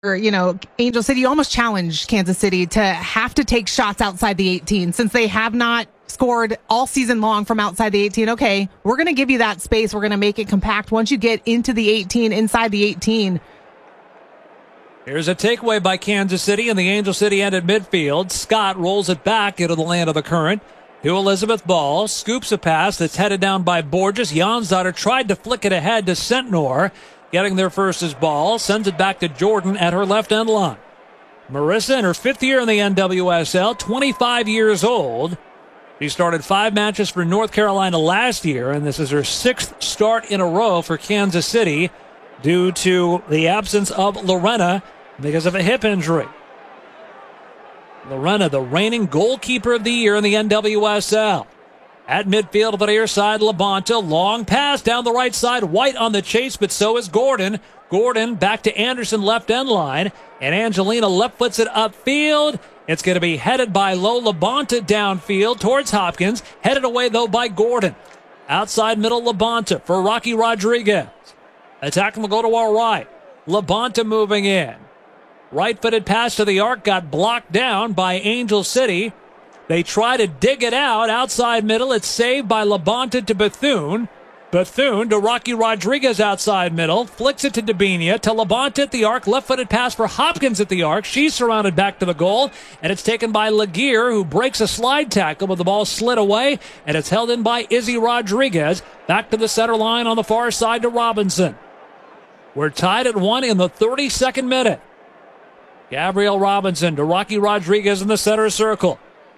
Angel City, you almost challenged Kansas City to have to take shots outside the 18 since they have not scored all season long from outside the 18. Okay, we're going to give you that space. We're going to make it compact once you get into the 18, inside the 18. Here's a takeaway by Kansas City in the Angel City end at midfield. Scott rolls it back into the land of the current to Elizabeth Ball. Scoops a pass that's headed down by Borges. Jansdottir tried to flick it ahead to Sentnor. Getting there first is Ball. Sends it back to Jordan at her left end line. Marissa in her fifth year in the NWSL, 25 years old. She started 5 matches for North Carolina last year, and this is her 6th start in a row for Kansas City due to the absence of Lorena because of a hip injury. Lorena, the reigning goalkeeper of the year in the NWSL. At midfield of the near side, Labonta. Long pass down the right side. White on the chase, but so is Gordon. Gordon back to Anderson, left end line. And Angelina left foots it upfield. It's going to be headed by Lola Labonta downfield towards Hopkins. Headed away, though, by Gordon. Outside middle, Labonta for Rocky Rodriguez. Attacking will go to our right. Labonta moving in. Right-footed pass to the arc got blocked down by Angel City. They try to dig it out. Outside middle. It's saved by Labonta to Bethune. Bethune to Rocky Rodriguez outside middle. Flicks it to Dabinia. To Labonta at the arc. Left-footed pass for Hopkins at the arc. She's surrounded back to the goal. And it's taken by Laguerre, who breaks a slide tackle, but the ball slid away. And it's held in by Izzy Rodriguez. Back to the center line on the far side to Robinson. We're tied at 1 in the 32nd minute. Gabrielle Robinson to Rocky Rodriguez in the center circle.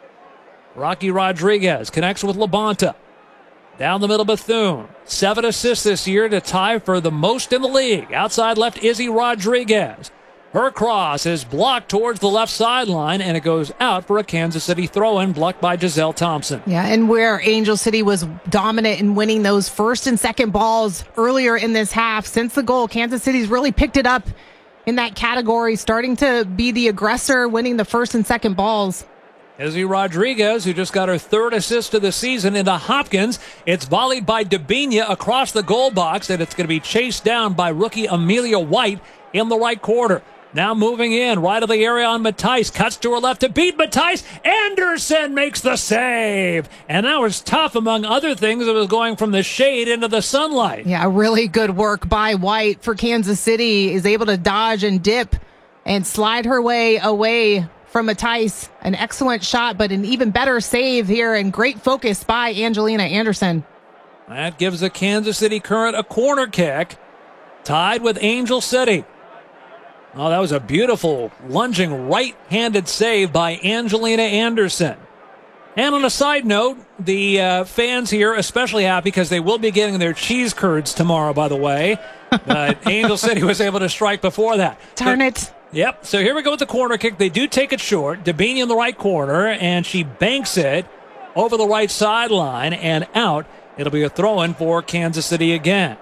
Rocky Rodriguez connects with Labonta. Down the middle, Bethune. 7 assists this year to tie for the most in the league. Outside left, Izzy Rodriguez. Her cross is blocked towards the left sideline, and it goes out for a Kansas City throw-in, blocked by Giselle Thompson. Yeah, and where Angel City was dominant in winning those first and second balls earlier in this half, since the goal, Kansas City's really picked it up in that category, starting to be the aggressor, winning the first and second balls. Izzy Rodriguez, who just got her 3rd assist of the season, into Hopkins. It's volleyed by Dabinia across the goal box, and it's going to be chased down by rookie Amelia White in the right quarter. Now moving in, right of the area on Matthijs. Cuts to her left to beat Matthijs. Anderson makes the save. And that was tough, among other things. It was going from the shade into the sunlight. Yeah, really good work by White for Kansas City. Is able to dodge and dip and slide her way away from Matthijs. An excellent shot, but an even better save here, and great focus by Angelina Anderson. That gives the Kansas City Current a corner kick. Tied with Angel City. Oh, that was a beautiful lunging right-handed save by Angelina Anderson. And on a side note, the fans here especially happy because they will be getting their cheese curds tomorrow, by the way. But Angel City was able to strike before that. Darn it. Yep, so here we go with the corner kick. They do take it short. Dabinia in the right corner, and she banks it over the right sideline and out. It'll be a throw-in for Kansas City again.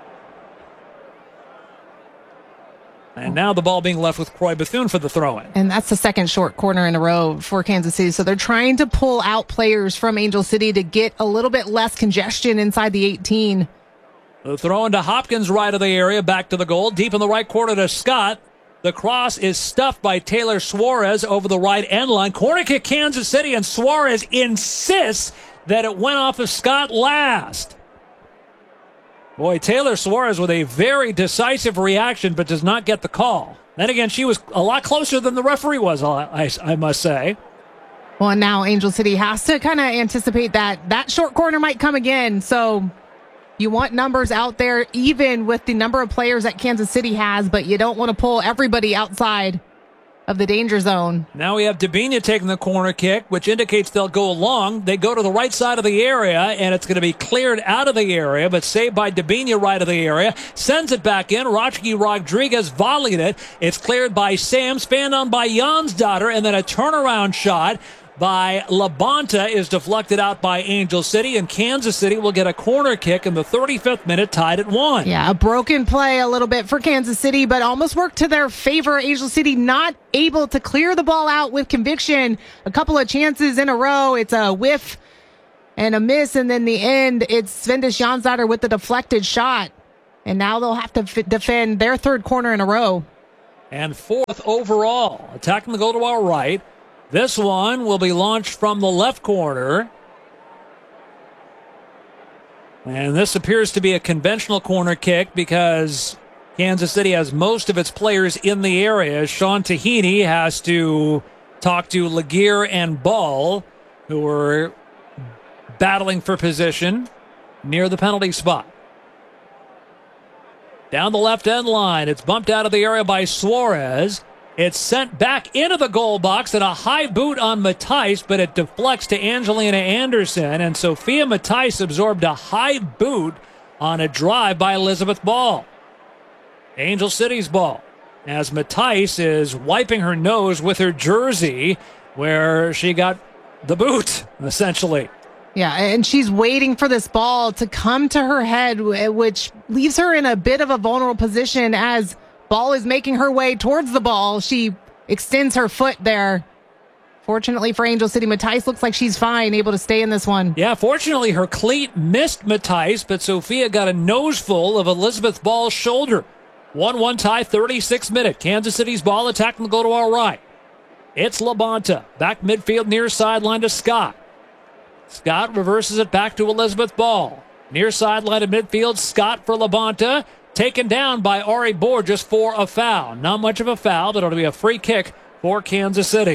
And now the ball being left with Croy Bethune for the throw-in. And that's the second short corner in a row for Kansas City. So they're trying to pull out players from Angel City to get a little bit less congestion inside the 18. The throw into Hopkins right of the area, back to the goal. Deep in the right corner to Scott. The cross is stuffed by Taylor Suarez over the right end line. Corner kick Kansas City, and Suarez insists that it went off of Scott last. Boy, Taylor Suarez with a very decisive reaction, but does not get the call. Then again, she was a lot closer than the referee was, I must say. Well, and now Angel City has to kind of anticipate that short corner might come again. So you want numbers out there, even with the number of players that Kansas City has, but you don't want to pull everybody outside of the danger zone. Now we have Dabinia taking the corner kick, which indicates they'll go long. They go to the right side of the area, and it's going to be cleared out of the area, but saved by Dabinia right of the area. Sends it back in. Rocky Rodriguez volleyed it. It's cleared by Sam, spanned on by Jansdottir, and then a turnaround shot by Labonta is deflected out by Angel City, and Kansas City will get a corner kick in the 35th minute, tied at 1. Yeah, a broken play a little bit for Kansas City, but almost worked to their favor. Angel City not able to clear the ball out with conviction. A couple of chances in a row. It's a whiff and a miss, and then the end, it's Svendis Jansdottir with the deflected shot. And now they'll have to defend their third corner in a row. and 4th overall. Attacking the goal to our right. This one will be launched from the left corner. And this appears to be a conventional corner kick because Kansas City has most of its players in the area. Sean Tahini has to talk to Laguerre and Ball, who are battling for position near the penalty spot. Down the left end line, it's bumped out of the area by Suarez. It's sent back into the goal box and a high boot on Matthijs, but it deflects to Angelina Anderson, and Sophia Matthijs absorbed a high boot on a drive by Elizabeth Ball. Angel City's ball, as Matthijs is wiping her nose with her jersey where she got the boot, essentially. Yeah, and she's waiting for this ball to come to her head, which leaves her in a bit of a vulnerable position as Ball is making her way towards the ball. She extends her foot there. Fortunately for Angel City, Matthijs looks like she's fine, able to stay in this one. Yeah, fortunately her cleat missed Matthijs, but Sophia got a nose full of Elizabeth Ball's shoulder. 1-1 tie, 36th minute. Kansas City's ball attacking the goal to our right. It's Labonta. Back midfield near sideline to Scott. Scott reverses it back to Elizabeth Ball. Near sideline of midfield, Scott for Labonta. Taken down by Ari Borges for a foul. Not much of a foul, but it'll be a free kick for Kansas City.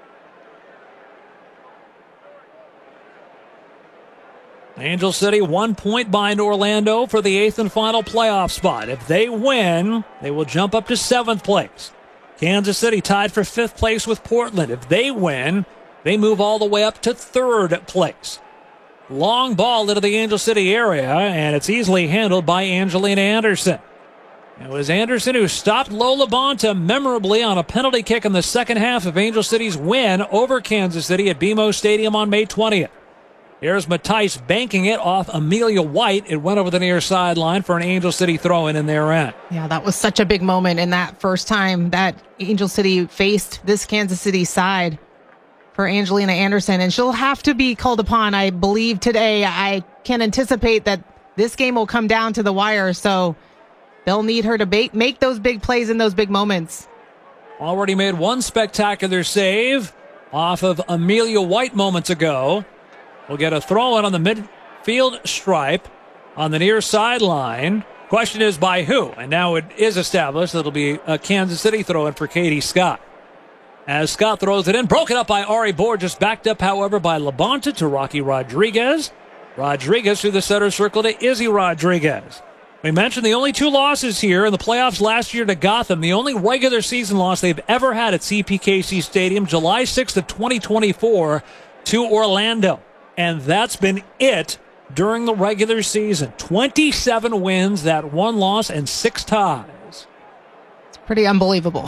Angel City 1 point behind Orlando for the 8th and final playoff spot. If they win, they will jump up to 7th place. Kansas City tied for 5th place with Portland. If they win, they move all the way up to 3rd place. Long ball into the Angel City area, and it's easily handled by Angelina Anderson. It was Anderson who stopped Lola Bonta memorably on a penalty kick in the second half of Angel City's win over Kansas City at BMO Stadium on May 20th. Here's Matthijs banking it off Amelia White. It went over the near sideline for an Angel City throw-in in their end. Yeah, that was such a big moment in that first time that Angel City faced this Kansas City side for Angelina Anderson. And she'll have to be called upon, I believe, today. I can anticipate that this game will come down to the wire, so they'll need her to make those big plays in those big moments. Already made one spectacular save off of Amelia White moments ago. We'll get a throw-in on the midfield stripe on the near sideline. Question is by who? And now it is established that it'll be a Kansas City throw-in for Katie Scott. As Scott throws it in, broken up by Ari Borges, backed up, however, by Labonta to Rocky Rodriguez. Rodriguez through the center circle to Izzy Rodriguez. We mentioned the only 2 losses here in the playoffs last year to Gotham. The only regular season loss they've ever had at CPKC Stadium, July 6th of 2024 to Orlando. And that's been it during the regular season. 27 wins, that 1 loss, and 6 ties. It's pretty unbelievable.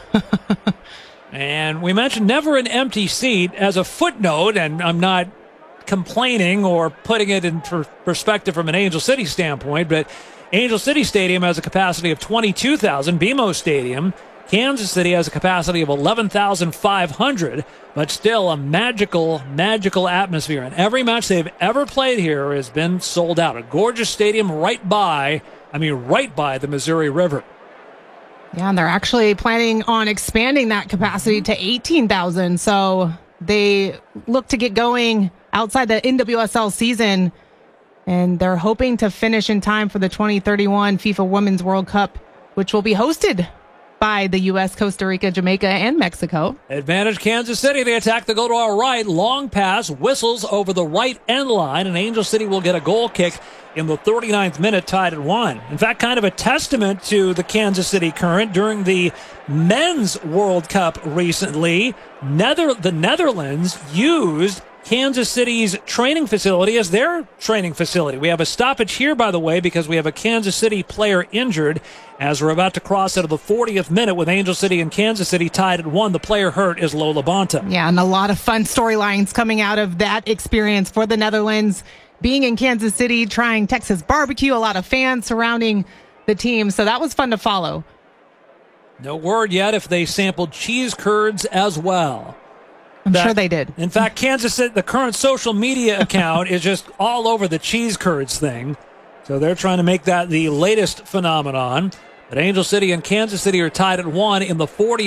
And we mentioned never an empty seat as a footnote, and I'm not complaining or putting it in perspective from an Angel City standpoint, but Angel City Stadium has a capacity of 22,000. BMO Stadium, Kansas City has a capacity of 11,500, but still a magical, magical atmosphere. And every match they've ever played here has been sold out. A gorgeous stadium right by the Missouri River. Yeah, and they're actually planning on expanding that capacity to 18,000. So they look to get going outside the NWSL season, and they're hoping to finish in time for the 2031 FIFA Women's World Cup, which will be hosted by the U.S., Costa Rica, Jamaica, and Mexico. Advantage Kansas City. They attack the goal to our right. Long pass, whistles over the right end line, and Angel City will get a goal kick in the 39th minute, tied at 1. In fact, kind of a testament to the Kansas City Current during the Men's World Cup recently. The Netherlands used Kansas City's training facility as their training facility. We have a stoppage here, by the way, because we have a Kansas City player injured as we're about to cross out of the 40th minute with Angel City and Kansas City tied at 1. The player hurt is Lola Bonta. Yeah, and a lot of fun storylines coming out of that experience for the Netherlands. Being in Kansas City, trying Texas barbecue, a lot of fans surrounding the team. So that was fun to follow. No word yet if they sampled cheese curds as well. I'm sure they did. In fact, Kansas City, the current social media account is just all over the cheese curds thing. So they're trying to make that the latest phenomenon. But Angel City and Kansas City are tied at 1 in the 40th.